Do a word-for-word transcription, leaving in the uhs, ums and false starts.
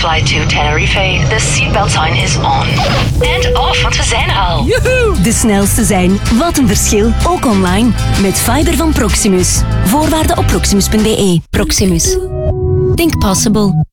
flight to Tenerife. The seatbelt sign is on. And off, want we zijn er al. Joehoe! De snelste zijn. Wat een verschil. Ook online. Met fiber van Proximus. Voorwaarden op proximus punt be. Proximus. Think possible.